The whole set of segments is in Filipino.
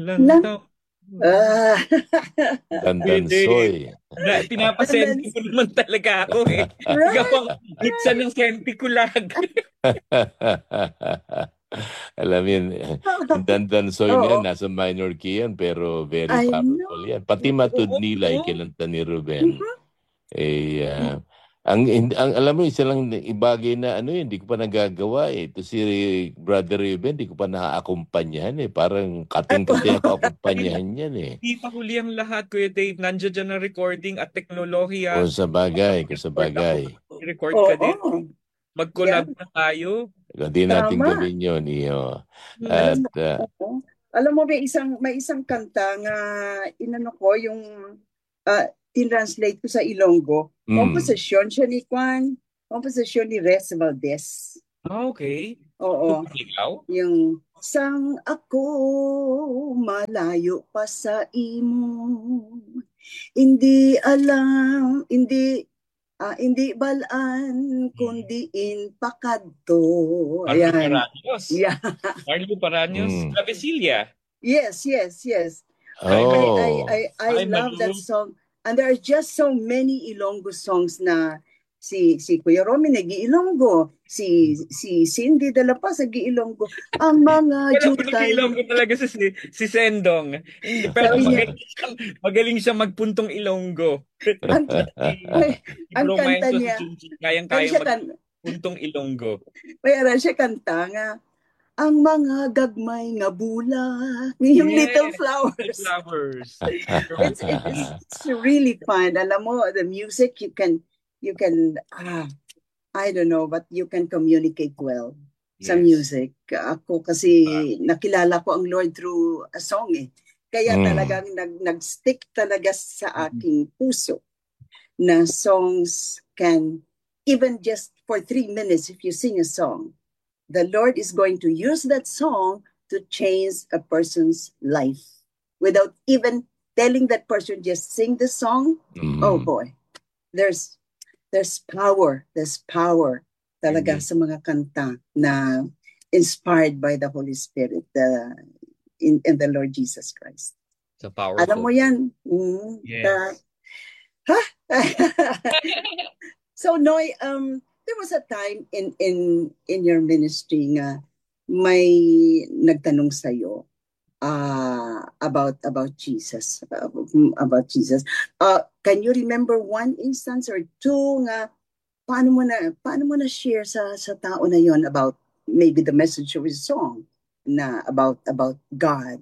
Lang. Lantaw. Ah. Dandan Pwede. Soy. Pinapasenti ko naman talaga ako eh. Ikaw Right, ang right. itsa ng senti ko lag. Alam yun, yung Dandan Soy na yan, Oo, nasa minor key yan, pero very I powerful know. yan. Pati Matud Oo, nila, oo. kinanta ni Ruben. Mhm. Eh, alam mo, isa lang ibagay na ano yun, hindi ko pa nagagawa eh. Ito si Brother Ruben, hindi ko pa nakaakumpanyahan eh. Parang kating-kating ako akumpanyahan yan eh. Di pa huli ang lahat, Kuya Dave. Nandiyan dyan ang recording at Kung teknolohiya. sa bagay, kung sa Record ako. bagay. Record ka din. Oo, yeah, Mag-collab na tayo. Hindi natin tama. gawin yun, iyo. Alam At mo, oo. Alam mo, may isang kanta nga inano ko yung tinranslate ko sa Ilonggo. Komposisyon siya ni Juan, komposisyon ni Res Valdez. Okay. Oo, Ikaw? yung sang ako malayo pa sa imo, hindi alam, hindi balaan kundi in pakadto. Marlo Ayan. Paranios. Yeah. Marlo Paranios. La Vesilia. Yes. Ay, oh, I ay, love that Marlo. song. And there are just so many Ilonggo songs na si Kuya Romy nag-Ilonggo, si Cindy de la Paz nag-Ilonggo. Ang mga Wala ko jutay. nag-ilonggo talaga si Sendong. Hindi, pero Sabi niya, magaling siya magpuntong Ilonggo. ang, ang Bro kanta Maestro si niya, Chinchi, ano kayang-kayang siya magpuntong Ilonggo. mayroon siya kanta nga, ang mga gagmay nga bula, yung Little Flowers. Flowers. It's really fun. Alam mo, the music you can I don't know, but you can communicate well sa Yes. music. Ako kasi nakilala ko ang Lord through a song eh. Kaya talagang nag-stick talaga sa aking puso na songs can, even just for 3 minutes, if you sing a song, the Lord is going to use that song to change a person's life without even telling that person, just sing the song. Oh boy, there's power talaga sa mga kanta na inspired by the Holy Spirit, in the Lord Jesus Christ. So powerful. Alam mo yan. Yes. So Noy, there was a time in your ministry nga may nagtanong sa iyo about Jesus, about Jesus. Can you remember one instance or two nga paano mo na share sa tao na yon about maybe the message of his song na about God?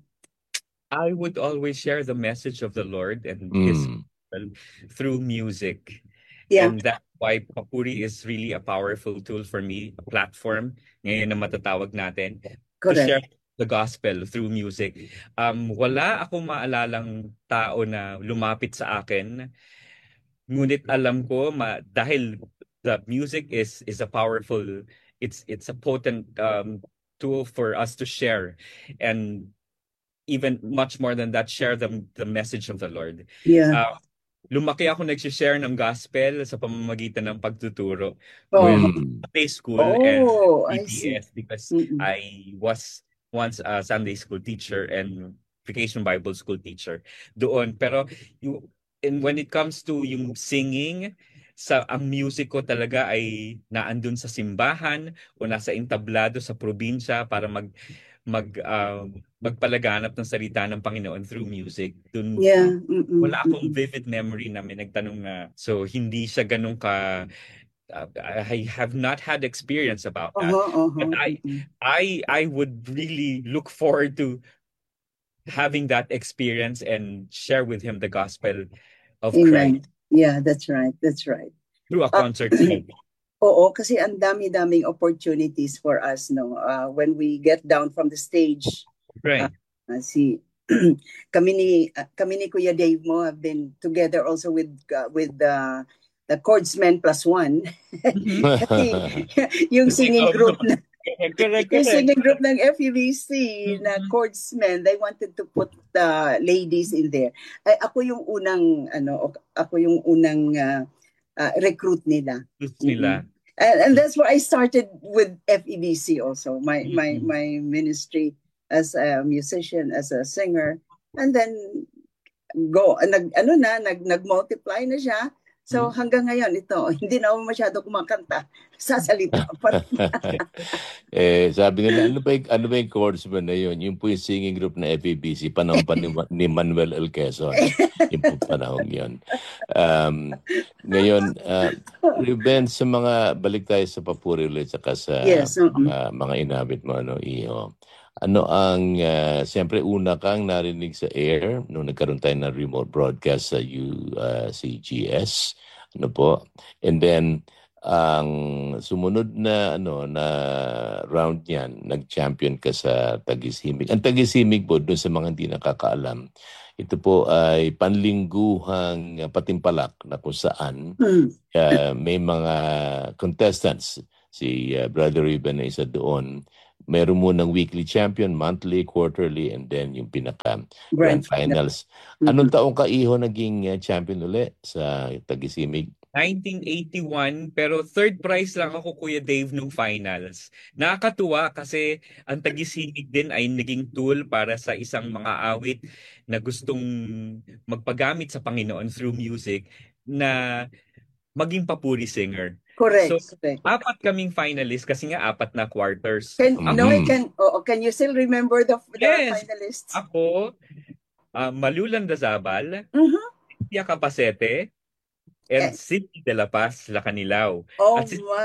I would always share the message of the Lord and His people through music. Yeah. And that's why Papuri is really a powerful tool for me, a platform ngayon na matatawag natin to share the gospel through music. Wala akong maalalang tao na lumapit sa akin. Ngunit alam ko dahil the music is a powerful, it's a potent tool for us to share, and even much more than that, share the message of the Lord. Yeah. Lumaki ako nag-share ng gospel sa pamamagitan ng pagtuturo Oh. with Sunday school and PBS because I was once a Sunday school teacher and Vacation Bible School teacher doon. Pero and when it comes to yung singing, ang music ko talaga ay naandun sa simbahan o nasa entablado sa probinsya para magpalaganap ng salita ng Panginoon through music. Dun, wala akong vivid memory na may nagtanong na, so hindi siya ganun ka, I have not had experience about that. But I would really look forward to having that experience and share with him the gospel of Christ. Yeah, that's right. Through a concert. Oo, kasi ang dami-daming opportunities for us, no? When we get down from the stage. Right. Kami ni Kuya Dave mo have been together also with the Chordsmen plus one. Kasi yung singing group na yung singing group ng FEBC na Chordsmen, they wanted to put ladies in there. Ako yung unang recruit nila. And that's where I started with FEBC also, my ministry as a musician, as a singer, and then nag-multiply na siya. So hanggang ngayon ito, hindi na ako masyado kumakanta. Sasalita pa rin. Sabi nila, ano ba yung chords mo na yun? Yung po yung singing group na FEBC, panahon pa ni Manuel L. Quezon. Yung po panahon yun. Ngayon, Ruben, balik tayo sa papuri ulit, saka sa mga inabit mo, Iho. Ano ang, siyempre una kang narinig sa air nung nagkaroon tayo ng remote broadcast sa UCGS, ano po? And then, ang sumunod na round niyan, nag-champion ka sa Tagisimik. Ang Tagisimik po, doon sa mga hindi nakakaalam, ito po ay panlingguhang patimpalak na kung saan may mga contestants. Si Brother Ruben na isa doon. Meron mo ng weekly champion, monthly, quarterly, and then yung pinaka-grand finals. Anong taong ka, Iho, naging champion uli sa Tagisimik? 1981, pero third prize lang ako, Kuya Dave, nung finals. Nakakatuwa kasi ang Tagisimik din ay naging tool para sa isang mga awit na gustong magpagamit sa Panginoon through music na maging papuri singer. Correct. So, apat kaming finalists kasi nga apat na quarters. Can you still remember the finalists? Ako, Malu Landazabal, Cynthia Capacete, and Cindy de la Paz Lacanilao. Oh, at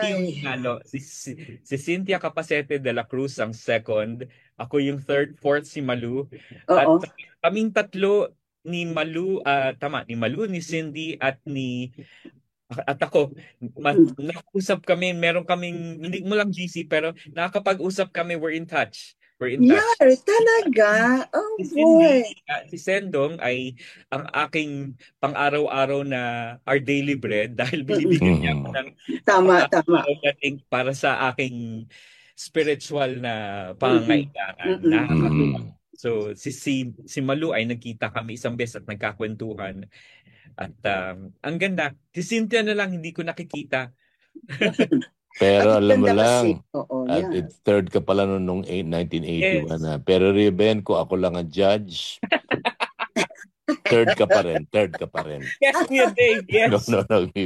si Cynthia Capacete de la Cruz ang second, ako yung third, fourth si Malu. At kaming tatlo ni Malu, ni Malu, ni Cindy at ako, nakapag-usap kami, meron kaming, hindi mo lang GC, pero nakakapag-usap kami, we're in touch. Yeah, talaga? Oh, boy. Si Sendong ay ang aking pang-araw-araw na our daily bread dahil binibigyan niya ako ng tama. Para sa aking spiritual na pangangailangan. So, si Malu ay nagkita kami isang beses at nagkakwentuhan. At ang ganda, si Cynthia na lang hindi ko nakikita. Pero alam mo lang, third ka pala nung 1981 na. Pero Ruben, ko ako lang ang judge. Third ka pa rin. Yes, Kuya Dave, yes. No,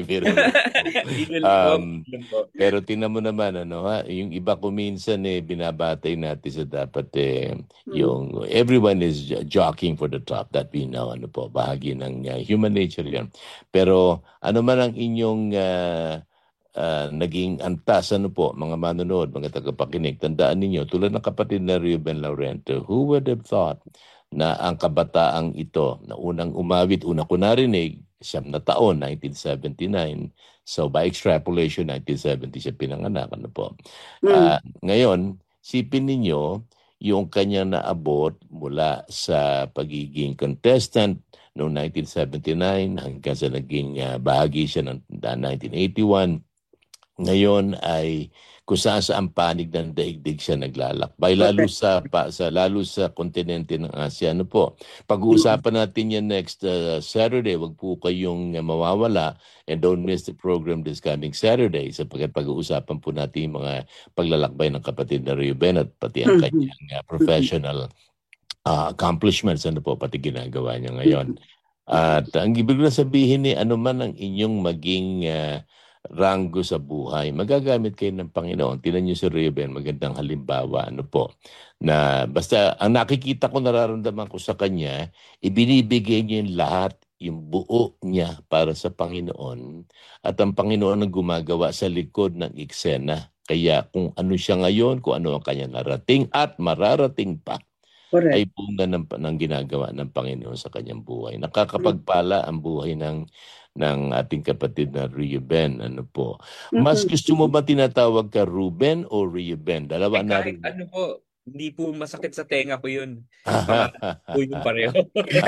pero tingnan mo naman, yung iba ko minsan binabatay natin sa dapat yung everyone is jockeying for the top, that we know, bahagi ng human nature yan. Pero ano man ang inyong naging antas, mga manonood, mga tagapakinig, tandaan ninyo, tulad ng kapatid na Ruben Laurento, who would have thought na ang kabataang ito, na unang umawit, una ko narinig, 7 na taon, 1979. So by extrapolation, 1970 siya pinanganak. Ngayon, sipin ninyo, yung kanyang naabot mula sa pagiging contestant noong 1979 hanggang sa naging bahagi siya ng 1981. Ngayon ay kung saan sa ang panig ng daigdig siya naglalakbay, lalo sa kontinente ng Asia. Pag-uusapan natin yan next Saturday. Wag po kayong mawawala, and don't miss the program this coming Saturday, sapagkat pag-uusapan po natin yung mga paglalakbay ng kapatid na Ruben at pati ang kanyang professional accomplishments, pati ginagawa niya ngayon. At ang ibig na sabihin ano man ang inyong maging ranggo sa buhay, magagamit kayo ng Panginoon. Tingnan niyo si Ruben, magandang halimbawa, na basta ang nakikita ko, nararamdaman ko sa kanya, ibinibigay niya yung lahat, yung buo niya para sa Panginoon, at ang Panginoon ang gumagawa sa likod ng eksena. Kaya kung ano siya ngayon, kung ano ang kanya narating at mararating pa, ay bunga ng ginagawa ng Panginoon sa kanyang buhay. Nakakapagpala ang buhay ng ating kapatid na Ruben. Mas gusto mo ba tinatawag ka Ruben o Ruben? Dalawa na rin. Hindi po masakit sa tenga ko yun. Po yung pareho.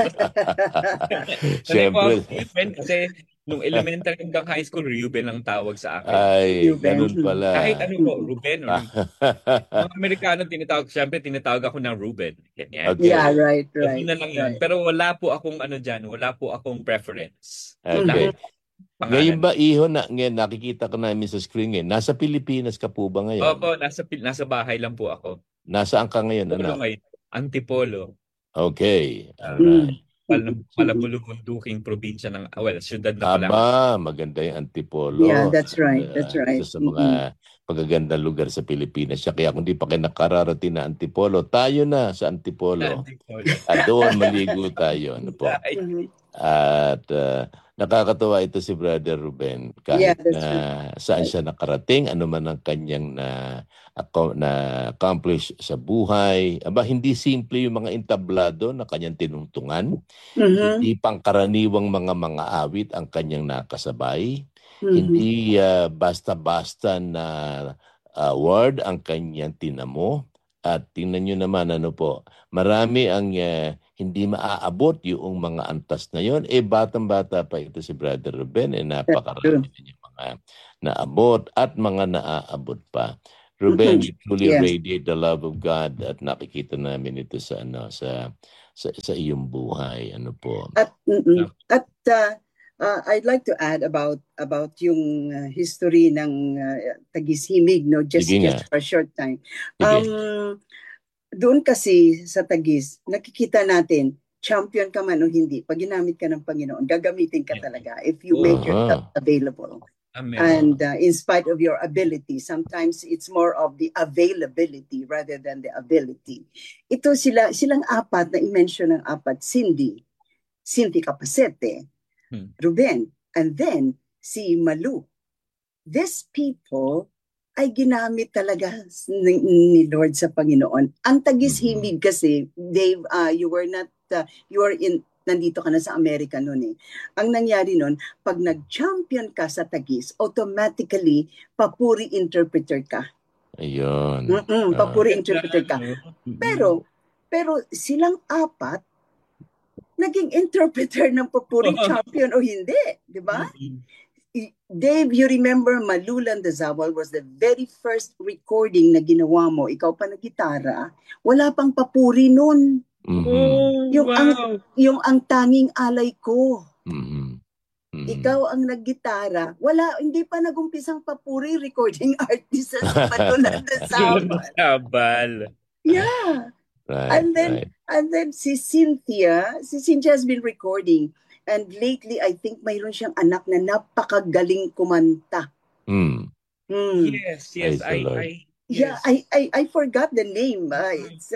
Siyempre. Ruben kasi nung elementary hanggang high school, Ruben ang tawag sa akin. Ay, ganun pala. Kahit Ruben. Mga Amerikano tinatawag ako ng Ruben. Okay. Yeah, right. Na lang yun. Pero wala po akong wala po akong preference. Okay. Ngayon ba, Iho, nakikita ka namin sa screen ngayon, nasa Pilipinas ka po ba ngayon? Opo, nasa bahay lang po ako. Nasaan ka ngayon, anak? Antipolo. Okay. Alright. Palabulungunduking probinsya ng, syudad na pala. Maganda yung Antipolo. Yeah, that's right. That's right. Isa sa mga magagandang lugar sa Pilipinas. Kaya kung di pa kayo nakararating na Antipolo, tayo na sa Antipolo. At doon maligo tayo. Ano po? At nakakatuwa ito si Brother Ruben kahit na saan siya nakarating, ano man ang kanyang na-accomplish sa buhay. Hindi simple yung mga entablado na kanyang tinungtungan. Hindi pangkaraniwang mga awit ang kanyang nakasabay. Hindi basta-basta na word ang kanyang tinamo. At tingnan nyo naman, marami ang hindi maaabot yung mga antas na yon. Batang-bata pa ito si Brother Ruben, napakarami yung mga naabot at mga naaabot pa. Ruben, you truly radiate the love of God at nakikita namin ito sa iyong buhay. I'd like to add about yung history ng Taguig Himig, just for a short time. Doon kasi sa Taguig, nakikita natin, champion ka man o hindi, pag ginamit ka ng Panginoon, gagamitin ka talaga if you make yourself available. Amen. And in spite of your ability, sometimes it's more of the availability rather than the ability. Ito silang apat na i-mention ng apat, Cindy Capacete, Ruben, and then si Malu. These people ay ginamit talaga ni Lord sa Panginoon. Ang Taguig Himig kasi, Dave, nandito ka na sa Amerika noon eh. Ang nangyari noon, pag nag-champion ka sa Taguig, automatically, papuri interpreter ka. Ayun. Papuri interpreter ka. Pero silang apat, naging interpreter ng papuri champion o hindi. Di ba? Dave, you remember Malulan de Zawal was the very first recording na ginawa mo. Ikaw pa na gitara. Wala pang papuri noon. Yung ang tanging alay ko. Ikaw ang naggitara. Hindi pa nagumpisang papuri recording artist sa Malulan de Zawal. Yeah. Right, and then si Cynthia has been recording. And lately, I think mayroon siyang anak na napakagaling kumanta. Yes. I forgot the name. It's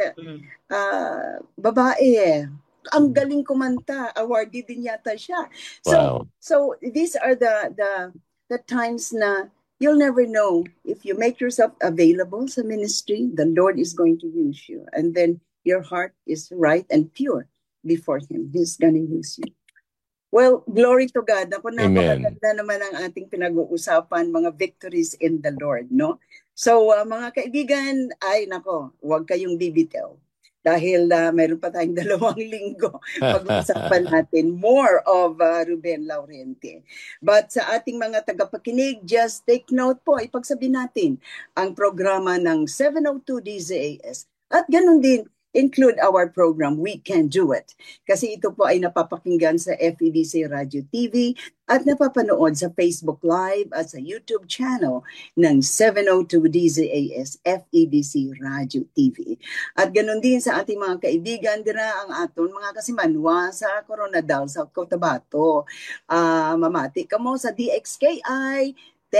babae eh. Ang galing kumanta. Awarded din yata siya. So these are the times na you'll never know. If you make yourself available sa ministry, the Lord is going to use you. And then your heart is right and pure before Him. He's gonna use you. Well, glory to God. Napakaganda naman ang ating pinag-uusapan, mga victories in the Lord, no? So, mga kaibigan, huwag kayong bibitaw. Dahil mayroon pa tayong 2 linggo pag-uusapan natin more of Ruben Laurente. But sa ating mga tagapakinig, just take note po, ipagsabihin natin ang programa ng 702 DZAS. At ganun din, include our program, We Can Do It. Kasi ito po ay napapakinggan sa FEBC Radio TV at napapanood sa Facebook Live at sa YouTube channel ng 702 DZAS FEBC Radio TV. At ganun din sa ating mga kaibigan dira ang aton mga kasimanwa sa Coronadal, sa Cotabato. Mamati ka mo sa DXKI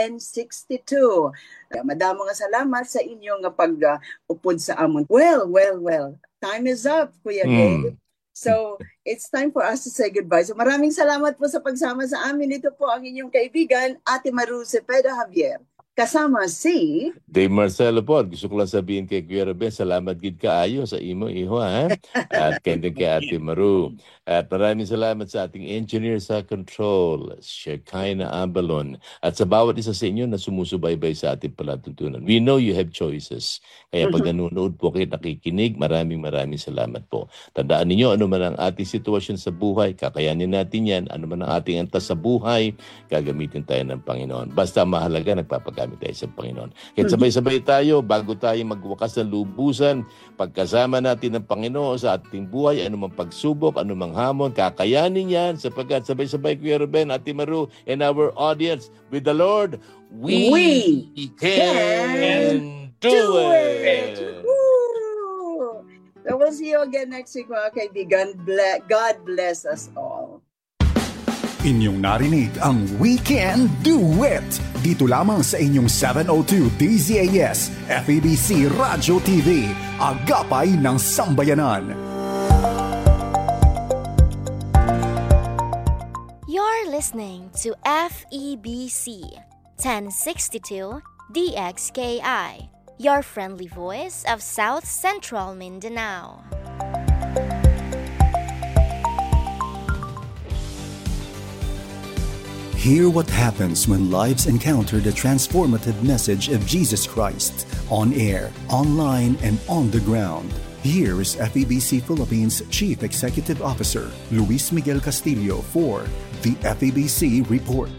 1062. Madamo nga salamat sa inyong pag-upod sa amon. Well. Time is up, Kuya Dave. So, it's time for us to say goodbye. So, maraming salamat po sa pagsama sa amin. Ito po ang inyong kaibigan, Ate Maru Cepeda Javier. Kasama si Dave Marcelo po. Gusto ko lang sabihin kay Kuya Ruben, salamat gid kaayo sa imo iho ha. At kay Ate Maru. At maraming salamat sa ating engineer sa control, Shekinah Abalon. At sa bawat isa sa inyo na sumusubaybay sa ating palatuntunan. We know you have choices. Kaya pag nanonood po kayo nakikinig, maraming salamat po. Tandaan ninyo, ano man ang ating sitwasyon sa buhay, kakayanin natin yan. Ano man ang ating antas sa buhay, gagamitin tayo ng Panginoon. Basta mahalaga, nagpapagamit tayo sa Panginoon. Kaya sabay-sabay tayo, bago tayo magwakas ng lubusan, pagkasama natin ng Panginoon sa ating buhay, anumang pagsubok, anumang hamon, kakayanin yan sapagkat sabay-sabay Kuya Ruben, Ate Maru, and our audience, with the Lord, we can do it! So we'll see you again next week, mga kaibigan. God bless us all. Inyong narinig ang Weekend Duet dito lamang sa inyong 702 DZAS FEBC Radio TV, agapay ng sambayanan. You're listening to FEBC 1062 DXKI, your friendly voice of South Central Mindanao. Hear what happens when lives encounter the transformative message of Jesus Christ on air, online, and on the ground. Here is FEBC Philippines Chief Executive Officer Luis Miguel Castillo for the FEBC Report.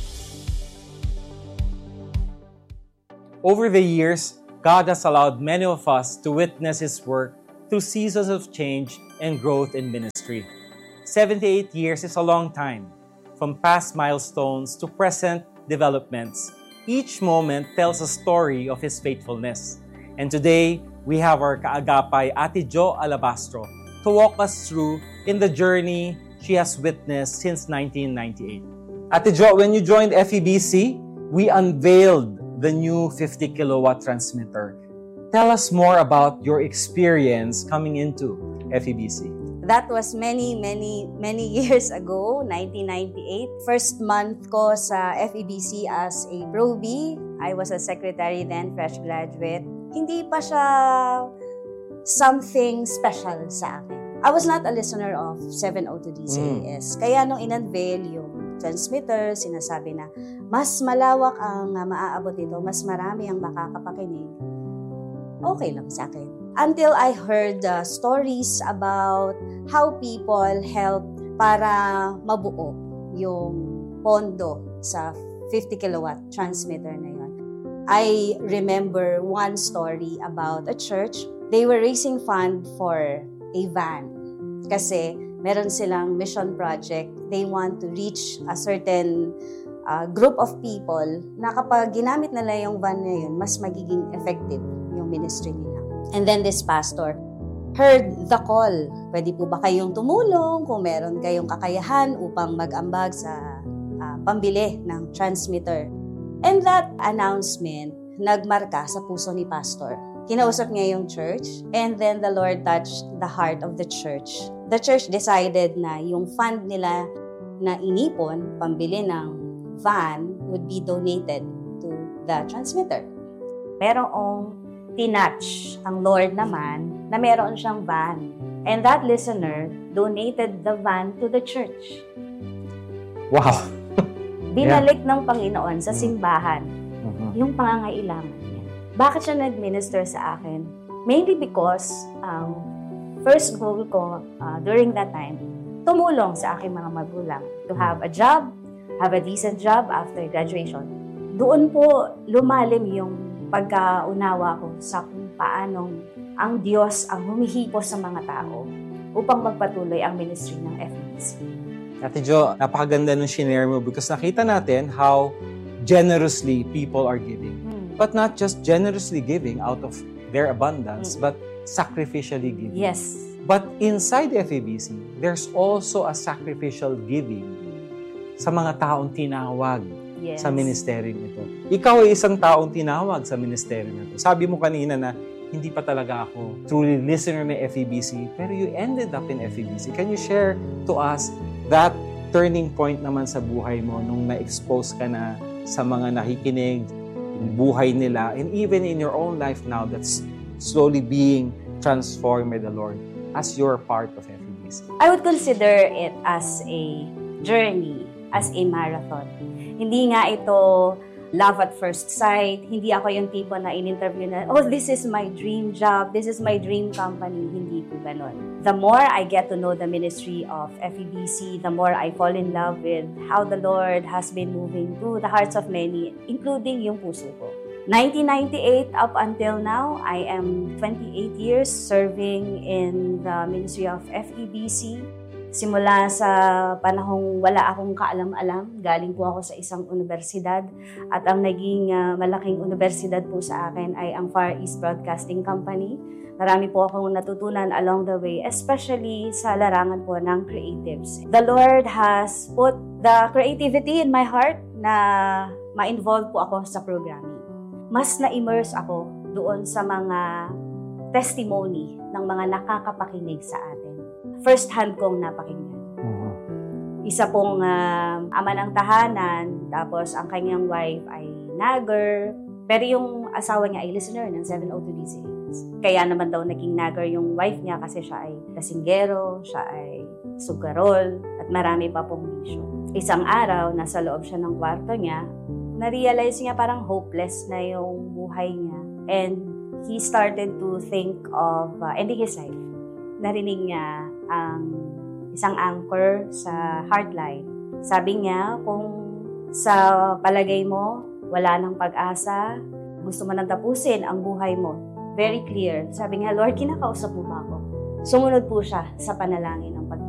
Over the years, God has allowed many of us to witness His work through seasons of change and growth in ministry. 78 years is a long time. From past milestones to present developments, each moment tells a story of His faithfulness. And today, we have our kaagapay Ate Jo Alabastro to walk us through in the journey she has witnessed since 1998. Ate Jo, when you joined FEBC, we unveiled the new 50 kilowatt transmitter. Tell us more about your experience coming into FEBC. That was many years ago, 1998. First month ko sa FEBC as a Pro-B. I was a secretary then, fresh graduate. Hindi pa siya something special sa akin. I was not a listener of 702 DZAS. Kaya nung in-unveil yung transmitter, sinasabi na mas malawak ang maaabot nito, mas marami ang makakapakinig. Okay lang sa akin. Until I heard stories about how people help para mabuo yung pondo sa 50 kilowatt transmitter na yun. I remember one story about a church. They were raising fund for a van kasi meron silang mission project. They want to reach a certain group of people na kapag ginamit nila yung van na yun, mas magiging effective yung ministry nila. And then this pastor heard the call. Pwede po ba kayong tumulong kung meron kayong kakayahan upang mag-ambag sa pambili ng transmitter? And that announcement nagmarka sa puso ni pastor. Kinausap niya yung church and then the Lord touched the heart of the church. The church decided na yung fund nila na inipon, pambili ng van, would be donated to the transmitter. Merong tinatch ang Lord naman na meron siyang van. And that listener donated the van to the church. Wow! Binalik ng Panginoon sa simbahan yung pangangailangan niya. Bakit siya nag-minister sa akin? Mainly because first goal ko during that time, tumulong sa aking mga magulang to have a job, have a decent job after graduation. Doon po lumalim yung pagkaunawa ko sa kung paanong ang Diyos ang humihipo sa mga tao upang magpatuloy ang ministry ng FEBC. Ate Jo, napakaganda nung shinare mo because nakita natin how generously people are giving. But not just generously giving out of their abundance, but sacrificially giving. Yes. But inside FEBC, there's also a sacrificial giving sa mga taong tinawag sa ministeryo nito. Ikaw ay isang taong tinawag sa ministeryo nito. Sabi mo kanina na hindi pa talaga ako truly listener ng FEBC, pero you ended up in FEBC. Can you share to us that turning point naman sa buhay mo nung na-expose ka na sa mga nakikinig, yung buhay nila, and even in your own life now that's slowly being transformed by the Lord as you're part of FEBC? I would consider it as a journey, as a marathon. Hindi nga ito love at first sight. Hindi ako yung tipo na in-interview na, oh, this is my dream job, this is my dream company. Hindi po ganun. The more I get to know the ministry of FEBC, the more I fall in love with how the Lord has been moving through the hearts of many, including yung puso ko. 1998 up until now, I am 28 years serving in the ministry of FEBC. Simula sa panahong wala akong kaalam-alam, galing po ako sa isang universidad at ang naging malaking universidad po sa akin ay ang Far East Broadcasting Company. Marami po akong natutunan along the way, especially sa larangan po ng creatives. The Lord has put the creativity in my heart na ma-involve po ako sa programming. Mas na-immerse ako doon sa mga testimony ng mga nakakapakinig sa atin. First hand kong napakinggan. Isa pong ama ng tahanan, tapos ang kanyang wife ay nagger, pero yung asawa niya ay listener ng 702 DCAS. Kaya naman daw naging nagger yung wife niya kasi siya ay lasinggero, siya ay sugarol, at marami pa pong bisyo. Isang araw, nasa loob siya ng kwarto niya, na-realize niya parang hopeless na yung buhay niya. And he started to think of ending his life. Narinig niya ang isang anchor sa Heartline. Sabi niya, kung sa palagay mo, wala nang pag-asa, gusto mo nang tapusin ang buhay mo, very clear. Sabi niya, Lord, kinakausap mo ba ako? Sumunod po siya sa panalangin ng